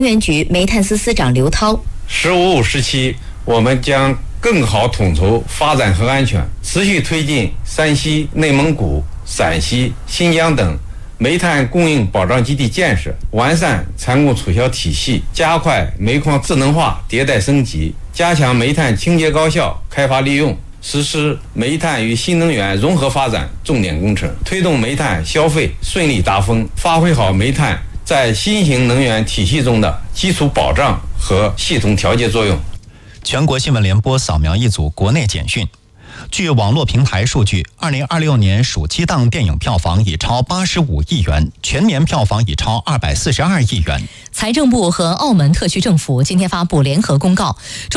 能源局煤炭司司长刘涛 “15+5”时期，我们将更好统筹发展和安全，持续推进山西、内蒙古、陕西、新疆等煤炭供应保障基地建设，完善产供储销体系，加快煤矿智能化迭代升级，加强煤炭清洁高效开发利用，实施煤炭与新能源融合发展重点工程，推动煤炭消费顺利达峰，发挥好煤炭在新型能源体系中的基础保障和系统调节作用。 全国新闻联播扫描一组国内简讯。据网络平台数据，2026年暑期档电影票房已超85亿元，全年票房已超242亿元。 财政部和澳门特区政府今天发布联合公告。